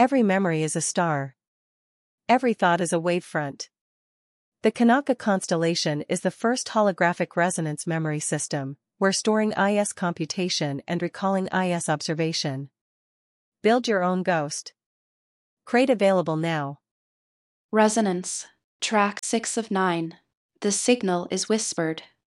Every memory is a star. Every thought is a wavefront. The Kanaka constellation is the first holographic resonance memory system, where storing IS computation and recalling IS observation. Build your own ghost. Crate available now. Resonance. Track 6 of 9. The signal is whispered.